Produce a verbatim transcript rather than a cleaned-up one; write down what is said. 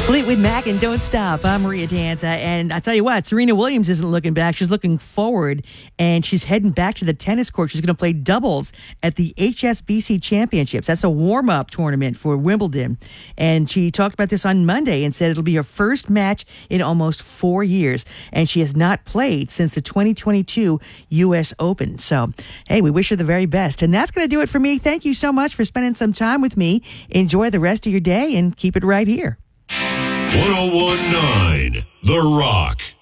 Fleetwood Mac and Don't Stop. I'm Maria Danza. And I tell you what, Serena Williams isn't looking back. She's looking forward, and she's heading back to the tennis court. She's going to play doubles at the H S B C Championships. That's a warm-up tournament for Wimbledon. And she talked about this on Monday and said it'll be her first match in almost four years. And she has not played since the twenty twenty-two U S Open. So, hey, we wish her the very best. And that's going to do it for me. Thank you so much for spending some time with me. Enjoy the rest of your day and keep it right here. one oh one point nine The Rock.